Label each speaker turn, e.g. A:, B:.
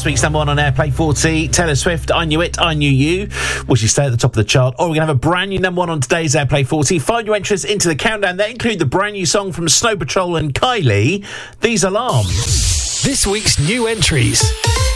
A: last week's number one on Airplay 40, Taylor Swift, I Knew It, I Knew You. Will she stay at the top of the chart? Or we're going to have a brand new number one on today's Airplay 40. Find your entries into the countdown. They include the brand new song from Snow Patrol and Kylie, These Alarms.
B: This week's new entries.